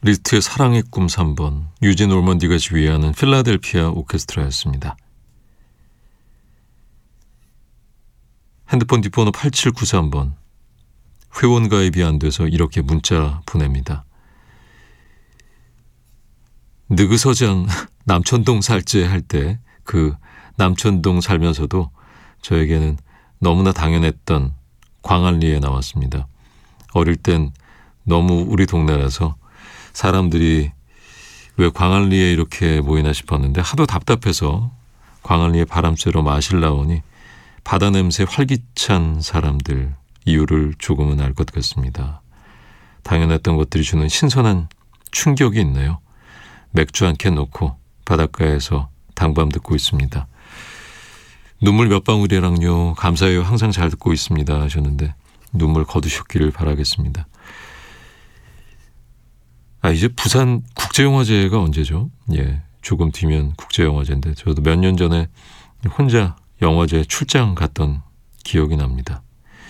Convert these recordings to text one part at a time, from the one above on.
리스트의 사랑의 꿈 3번, 유진 올먼디가 지휘하는 필라델피아 오케스트라였습니다. 핸드폰 뒷번호 8793번, 회원가입이 안 돼서 이렇게 문자 보냅니다. 느그서장 남천동 살제 할 때 그 남천동 살면서도 저에게는 너무나 당연했던 광안리에 나왔습니다. 어릴 땐 너무 우리 동네라서 사람들이 왜 광안리에 이렇게 모이나 싶었는데 하도 답답해서 광안리에 바람 쐬러 마실 나오니 바다 냄새 활기찬 사람들 이유를 조금은 알 것 같습니다. 당연했던 것들이 주는 신선한 충격이 있네요. 맥주 한 캔 놓고 바닷가에서 당밤 듣고 있습니다. 눈물 몇 방울이랑요. 감사해요. 항상 잘 듣고 있습니다 하셨는데 눈물 거두셨기를 바라겠습니다. 이제 부산 국제영화제가 언제죠? 예, 조금 뒤면 국제영화제인데 저도 몇 년 전에 혼자 영화제 출장 갔던 기억이 납니다.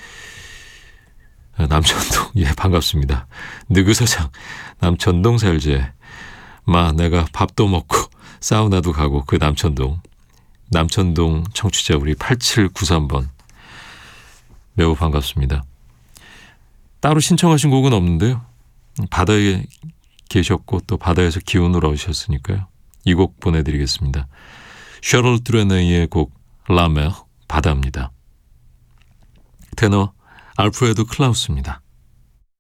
남천동, 예, 반갑습니다. 느그서장 남천동 살제. 내가 밥도 먹고 사우나도 가고 그 남천동 청취자 우리 8793번 매우 반갑습니다. 따로 신청하신 곡은 없는데요. 바다에 계셨고 또 바다에서 기운을 얻으셨으니까요. 이 곡 보내드리겠습니다. 셔럴 드레네이의 곡 라메 바다입니다. 테너 알프레드 클라우스입니다.